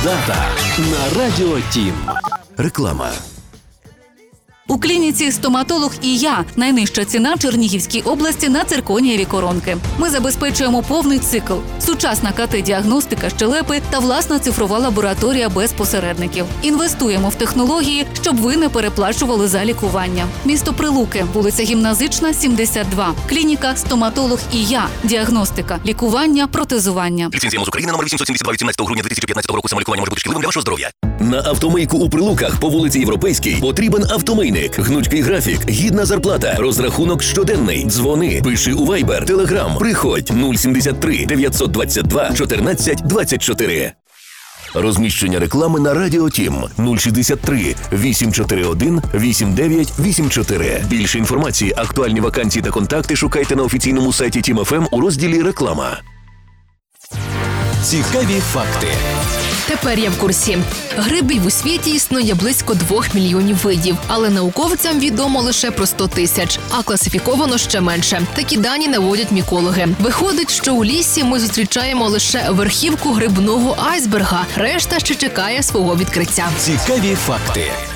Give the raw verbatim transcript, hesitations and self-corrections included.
Дата на Радіо Тім. Реклама. У клініці «Стоматолог і я» – найнижча ціна в Чернігівській області на цирконієві коронки. Ми забезпечуємо повний цикл – сучасна КТ-діагностика щелепи та власна цифрова лабораторія без посередників. Інвестуємо в технології, щоб ви не переплачували за лікування. Місто Прилуки, вулиця Гімназична, сімдесят два. Клініка «Стоматолог і я». Діагностика, лікування, протезування. Ліцензія МОЗ України номер вісімсот сімдесят два від сімнадцятого грудня дві тисячі п'ятнадцятого року. Самолікування може бути шкідливим для вашого здоров'я. На автомийку у Прилуках по вулиці Європейській потрібен автомийник. Гнучкий графік, гідна зарплата, розрахунок щоденний. Дзвони, пиши у Viber, Telegram, приходь нуль сімдесят три дев'ятсот двадцять два чотирнадцять двадцять чотири. Розміщення реклами на Радіо Тім нуль шістдесят три вісімсот чотирювати один вісімдесят дев'ять вісімдесят чотири. Більше інформації, актуальні вакансії та контакти шукайте на офіційному сайті Тім еф ем у розділі «Реклама». Цікаві факти. Тепер я в курсі. Грибів у світі існує близько двох мільйонів видів, але науковцям відомо лише про сто тисяч, а класифіковано ще менше. Такі дані наводять мікологи. Виходить, що у лісі ми зустрічаємо лише верхівку грибного айсберга, решта ще чекає свого відкриття. Цікаві факти.